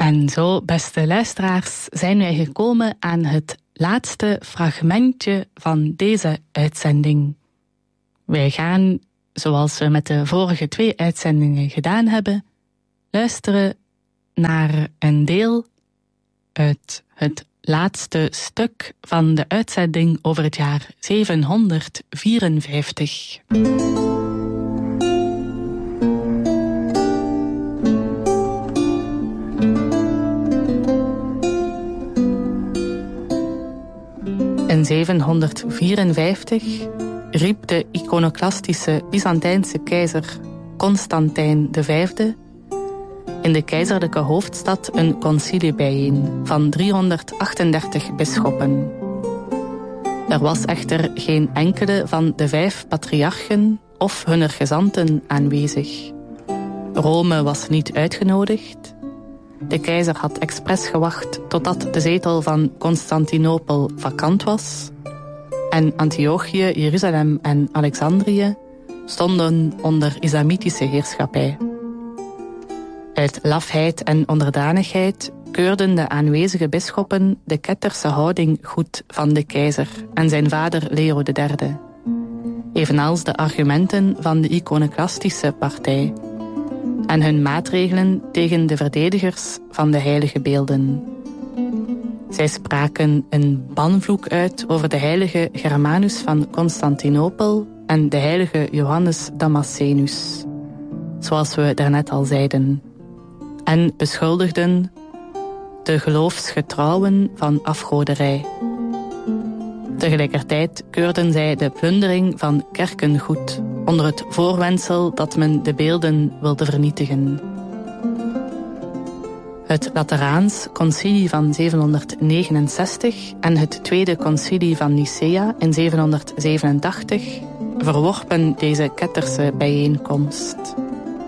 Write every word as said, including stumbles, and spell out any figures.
En zo, beste luisteraars, zijn wij gekomen aan het laatste fragmentje van deze uitzending. Wij gaan, zoals we met de vorige twee uitzendingen gedaan hebben, luisteren naar een deel uit het laatste stuk van de uitzending over het jaar zevenhonderdvierenvijftig. In zevenhonderdvierenvijftig riep de iconoclastische Byzantijnse keizer Constantijn de Vijfde in de keizerlijke hoofdstad een concilie bijeen van driehonderdachtendertig bisschoppen. Er was echter geen enkele van de vijf patriarchen of hunner gezanten aanwezig. Rome was niet uitgenodigd. De keizer had expres gewacht totdat de zetel van Constantinopel vakant was en Antiochië, Jeruzalem en Alexandrië stonden onder islamitische heerschappij. Uit lafheid en onderdanigheid keurden de aanwezige bisschoppen de ketterse houding goed van de keizer en zijn vader Leo de Derde, evenals de argumenten van de iconoclastische partij en hun maatregelen tegen de verdedigers van de heilige beelden. Zij spraken een banvloek uit over de heilige Germanus van Constantinopel en de heilige Johannes Damascenus, zoals we daarnet al zeiden, en beschuldigden de geloofsgetrouwen van afgoderij. Tegelijkertijd keurden zij de plundering van kerken goed, onder het voorwendsel dat men de beelden wilde vernietigen. Het Lateraans concilie van zevenhonderdnegenenzestig en het Tweede concilie van Nicea in zevenhonderdzevenentachtig verworpen deze ketterse bijeenkomst.